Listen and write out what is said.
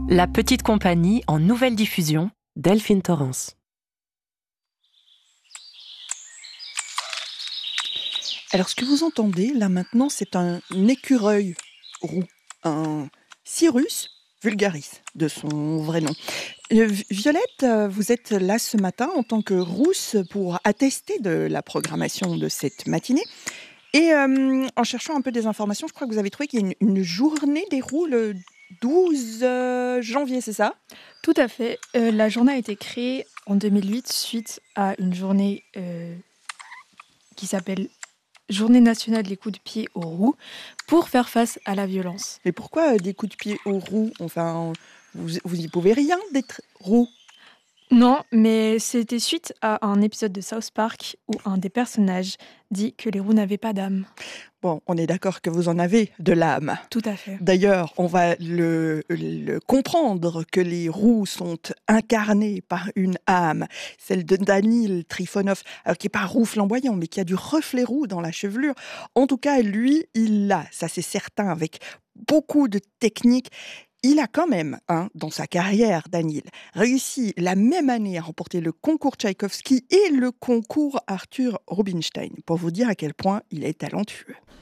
La petite compagnie en nouvelle diffusion, Delphine Torrance. Alors, ce que vous entendez, là, maintenant, c'est un écureuil roux, un Cirrus vulgaris, de son vrai nom. Violette, vous êtes là ce matin en tant que rousse pour attester de la programmation de cette matinée. Et en cherchant un peu des informations, je crois que vous avez trouvé qu'il y a une journée des roux le 12 janvier, c'est ça? Tout à fait. La journée a été créée en 2008 suite à une journée qui s'appelle Journée nationale des coups de pied aux roues pour faire face à la violence. Mais pourquoi des coups de pied aux roues? Enfin, vous y pouvez rien d'être roux. Non, mais c'était suite à un épisode de South Park où un des personnages dit que les roues n'avaient pas d'âme. Bon, on est d'accord que vous en avez de l'âme. Tout à fait. D'ailleurs, on va le comprendre que les roues sont incarnées par une âme, celle de Danil Trifonov, alors qui n'est pas roux flamboyant, mais qui a du reflet roux dans la chevelure. En tout cas, lui, il l'a, ça c'est certain, avec beaucoup de techniques. Il a quand même, dans sa carrière, Danil, réussi la même année à remporter le concours Tchaïkovski et le concours Arthur Rubinstein, pour vous dire à quel point il est talentueux.